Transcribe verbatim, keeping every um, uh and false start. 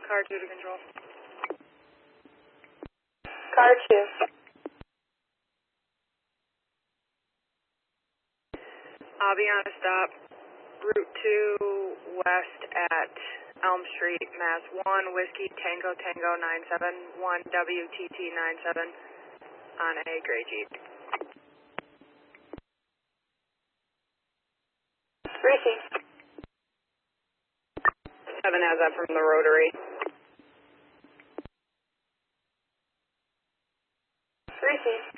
Car two to control. Car two. I'll be on a stop. Route two west at Elm Street, Mass. one, Whiskey Tango Tango nine seven one W T T nine seven on a gray Jeep. Receive. seven has that from the rotary. Receive.